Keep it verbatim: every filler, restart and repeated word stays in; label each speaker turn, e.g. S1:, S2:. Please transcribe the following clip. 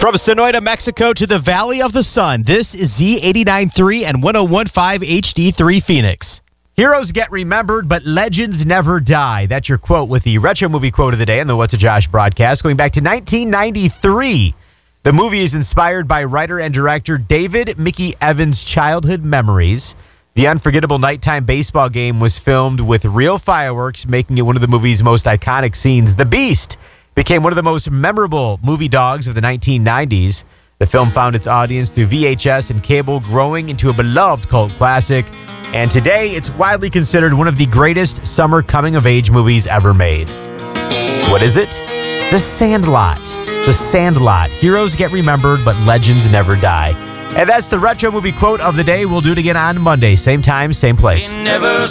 S1: From Sonoyta, Mexico to the Valley of the Sun, this is Z eighty-nine point three and one oh one point five H D three Phoenix. Heroes get remembered, but legends never die. That's your quote with the retro movie quote of the day on the What's a Josh broadcast. Going back to nineteen ninety-three, the movie is inspired by writer and director David Mickey Evans' childhood memories. The unforgettable nighttime baseball game was filmed with real fireworks, making it one of the movie's most iconic scenes. The Beast became one of the most memorable movie dogs of the nineteen nineties. The film found its audience through V H S and cable, growing into a beloved cult classic. And today, it's widely considered one of the greatest summer coming-of-age movies ever made. What is it? The Sandlot. The Sandlot. Heroes get remembered, but legends never die. And that's the retro movie quote of the day. We'll do it again on Monday. Same time, same place.